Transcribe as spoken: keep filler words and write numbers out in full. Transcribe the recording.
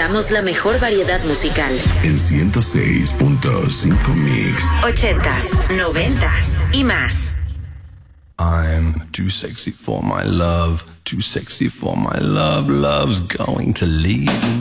buscamos la mejor variedad musical. En ciento seis punto cinco Mix. Ochentas, noventas y más. I'm too sexy for my love, too sexy for my love. Love's going to leave